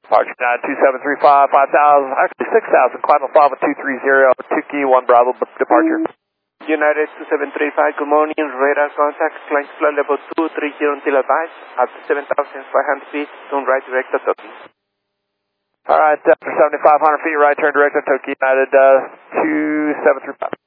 Departure United 2735, 5,000, actually 6,000, climb 5230, 2 key, 1 Bravo, departure. United 2735, good morning, radar contact, climb flight level 230 until advice, at 7,500 feet, turn right direct at Tokyo. Alright, for 7,500 feet, right turn direct at Tokyo United 2735.